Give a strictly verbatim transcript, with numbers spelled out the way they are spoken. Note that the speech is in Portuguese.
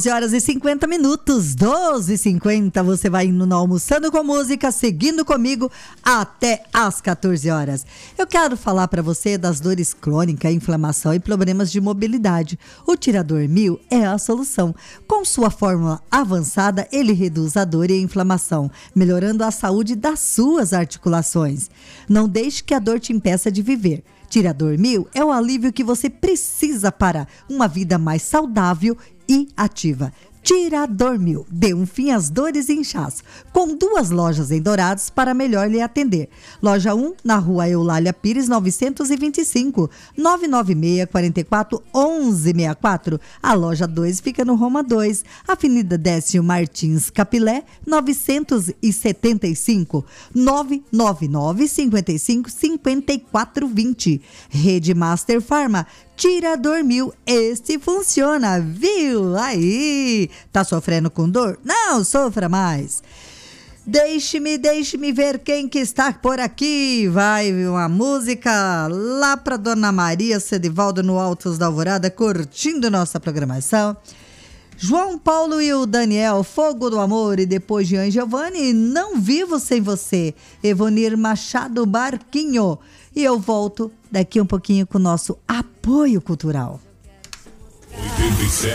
doze horas e cinquenta minutos, doze e cinquenta, você vai indo no Almoçando com Música, seguindo comigo até às quatorze horas. Eu quero falar para você das dores crônicas, inflamação e problemas de mobilidade. O Tirador Mil é a solução. Com sua fórmula avançada, ele reduz a dor e a inflamação, melhorando a saúde das suas articulações. Não deixe que a dor te impeça de viver. Tirador Mil é o alívio que você precisa para uma vida mais saudável e ativa. Tirador Mil, dê um fim às dores e inchaço, com duas lojas em Dourados para melhor lhe atender. Loja um, na rua Eulália Pires, novecentos e vinte e cinco, nove nove seis, quatro quatro, um um seis quatro. A loja dois fica no Roma dois, Avenida Décio Martins Capilé, novecentos e setenta e cinco, nove nove nove, cinco cinco, cinco quatro dois zero. Rede Master Farma, Tirador Mil, este funciona, viu? Aí, tá sofrendo com dor? Não sofra mais. Deixe-me, deixe-me ver quem que está por aqui. Vai uma música lá para Dona Maria Sedivaldo no Altos da Alvorada, curtindo nossa programação. João Paulo e o Daniel, Fogo do Amor, e depois Jean Giovanni, Não Vivo Sem Você. Evonir Machado, Barquinho. E eu volto daqui um pouquinho com o nosso apoio cultural.